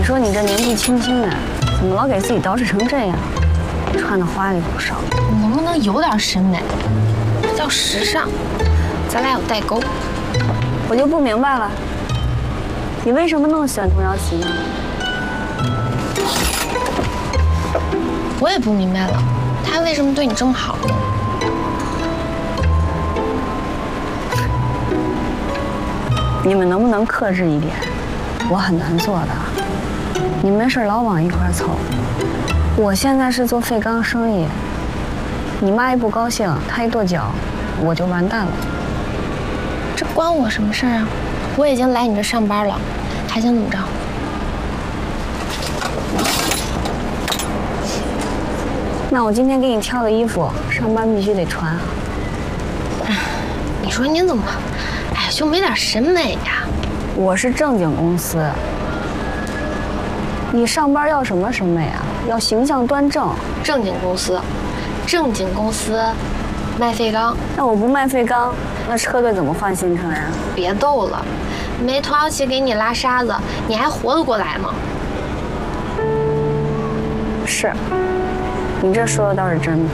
说你这年纪轻轻的，怎么老给自己捯饬成这样？穿的花里胡哨， 你能不能有点审美？这叫时尚，咱俩有代沟。 我就不明白了，你为什么那么喜欢童瑶琪呢？ 我也不明白了，他为什么对你这么好呢？ 你们能不能克制一点？我很难做的。你没事老往一块凑。我现在是做废钢生意，你妈一不高兴，她一跺脚，我就完蛋了。 这关我什么事儿啊？我已经来你这上班了，还想怎么着？ 那我今天给你挑的衣服，上班必须得穿啊。 你说你怎么，哎，就没点审美呀？ 我是正经公司，你上班要什么审美啊？要形象端正。 正经公司，正经公司，卖废钢。 那我不卖废钢，那车队怎么换新车呀？ 别逗了，没童瑶琪给你拉沙子，你还活得过来吗？ 是，你这说的倒是真的。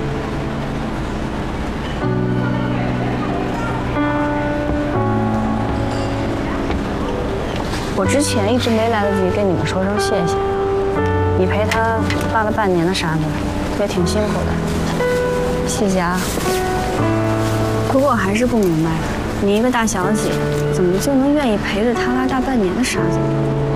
我之前一直没来得及跟你们说声谢谢，你陪他拉了半年的沙子，也挺辛苦的，谢谢啊。不过我还是不明白，你一个大小姐，怎么就能愿意陪着他拉大半年的沙子呢？